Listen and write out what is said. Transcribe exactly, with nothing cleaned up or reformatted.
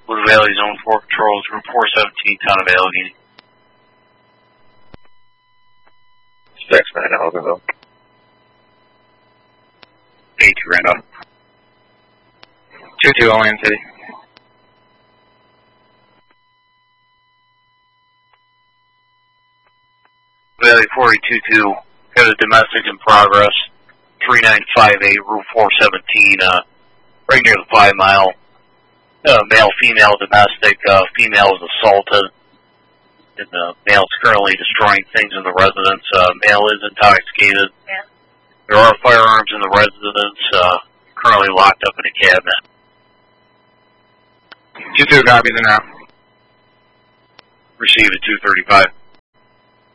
Blue Valley Zone four Patrols, Route four seventeen, Town of Allegheny. six nine, Albertville. eight two, Randolph. two two, Olean City. Valley forty two two, got a domestic in progress, three nine five eight, Route four seventeen, uh, right near the five mile. Uh, male, female, domestic, uh, female is assaulted, and the uh, male is currently destroying things in the residence. Uh, male is intoxicated. Yeah. There are firearms in the residence, uh, currently locked up in a cabinet. two two, copies and out. Received at two thirty-five.